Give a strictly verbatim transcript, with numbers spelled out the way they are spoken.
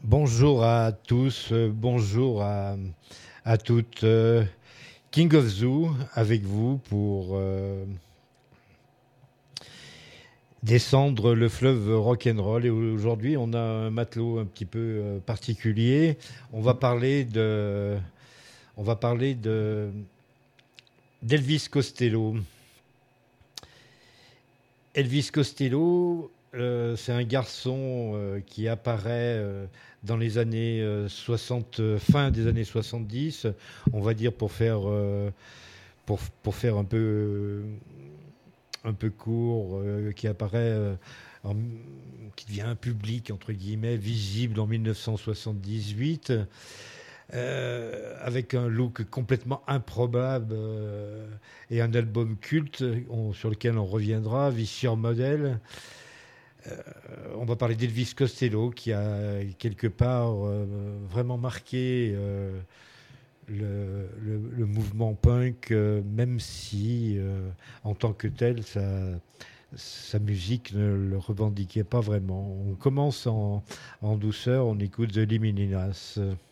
Bonjour à tous, euh, bonjour à, à toutes. euh, King of Zoo avec vous pour euh, descendre le fleuve rock'n'roll. Et aujourd'hui, on a un matelot un petit peu euh, particulier. On va parler de, on va parler de d'Elvis Costello. Elvis Costello, euh, c'est un garçon euh, qui apparaît euh, dans les années euh, soixante, euh, fin des années soixante-dix, on va dire pour faire, euh, pour, pour faire un peu, euh, un peu court, euh, qui apparaît, euh, en- qui devient un public, entre guillemets, visible en mille neuf cent soixante-dix-huit, euh, avec un look complètement improbable euh, et un album culte on- sur lequel on reviendra, Vicious Model. Euh, on va parler d'Elvis Costello qui a quelque part euh, vraiment marqué euh, le, le- le mouvement punk, euh, même si euh, en tant que tel, sa, sa musique ne le revendiquait pas vraiment. On commence en, en douceur, on écoute The Limininas.